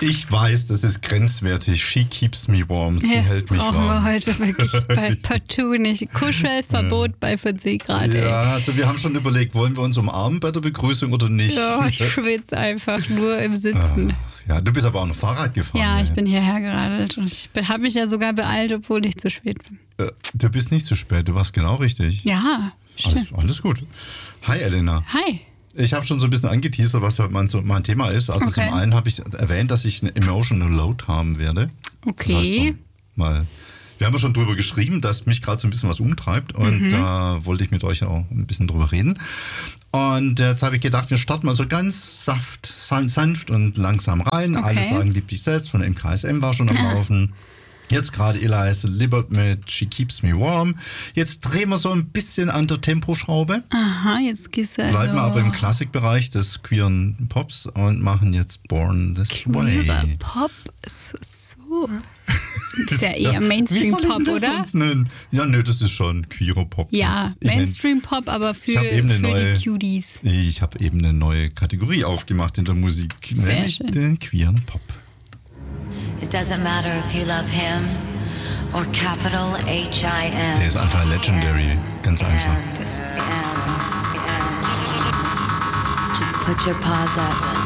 Ich weiß, das ist grenzwertig. She keeps me warm. Sie hält mich warm. Das brauchen wir heute wirklich bei partout nicht. Kuschelverbot bei 40 Grad. Ja, also wir haben schon überlegt, wollen wir uns umarmen bei der Begrüßung oder nicht? Ja, ich schwitze einfach nur im Sitzen. Ja, du bist aber auch noch Fahrrad gefahren. Ja, ich bin hierher geradelt und ich habe mich ja sogar beeilt, obwohl ich zu spät bin. Du bist nicht zu spät, du warst genau richtig. Ja, stimmt. Alles gut. Hi Elena. Hi. Ich habe schon so ein bisschen angeteasert, was heute mein Thema ist. Also Okay. zum einen habe ich erwähnt, dass ich eine Emotional Load haben werde. Okay. Das heißt wir haben ja schon drüber geschrieben, dass mich gerade so ein bisschen was umtreibt und da wollte ich mit euch auch ein bisschen drüber reden. Und jetzt habe ich gedacht, wir starten mal so ganz sanft und langsam rein. Okay. Alle sagen, lieb dich selbst, von MKSM war schon am Laufen. Jetzt gerade Elias Libbert mit She Keeps Me Warm. Jetzt drehen wir so ein bisschen an der Temposchraube. Aha, jetzt gehst du Bleiben wir aber im Klassikbereich des queeren Pops und machen jetzt Born This Way. Queerer Pop ist so. Ist ja eher Mainstream-Pop, oder? Ja, nö, das ist schon queerer Pop. Ja, Mainstream-Pop, aber für die Cuties. Ich habe eben eine neue Kategorie aufgemacht in der Musik, nämlich den queeren Pop. It doesn't matter if you love him or capital H-I-M. Der ist einfach legendary, ganz einfach. Just put your paws up.